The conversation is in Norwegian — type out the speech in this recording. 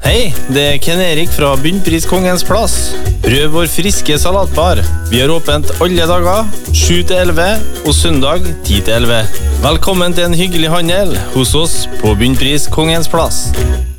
Hei, det Ken Erik fra Bunnpris Kongens Plass. Prøv vår friske salatbar. Vi har åpent alle dager, 7-11 og søndag 10-11. Velkommen til en hyggelig handel hos oss på Bunnpris Kongens Plass.